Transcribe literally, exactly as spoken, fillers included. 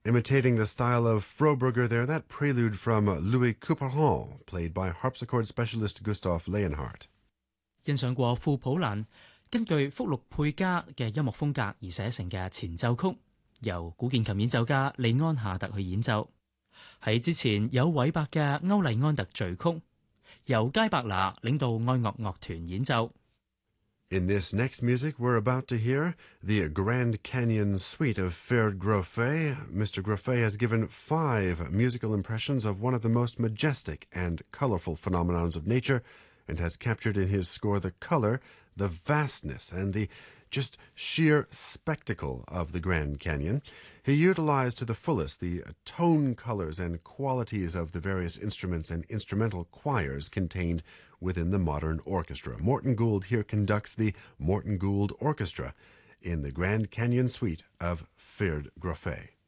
Imitating the style of Froberger there, that prelude from Louis Couperin, played by harpsichord specialist Gustav Leonhardt. 欣賞過庫普蘭根據福祿佩加嘅音樂風格而寫成嘅前奏曲，由古鍵琴演奏家利安夏特去演奏。喺之前有韋伯嘅歐麗安特序曲，由佳伯拿領導愛樂樂團演奏。 In this next music, we're about to hear the Grand Canyon Suite of Ferd Groffet. Mister Groffet has given five musical impressions of one of the most majestic and colorful phenomena of nature, and has captured in his score the color, the vastness, and the just sheer spectacle of the Grand Canyon. He utilized to the fullest the tone colors and qualities of the various instruments and instrumental choirs contained within the modern orchestra. Morton Gould here conducts the Morton Gould Orchestra in the Grand Canyon Suite of Ferd Groffet.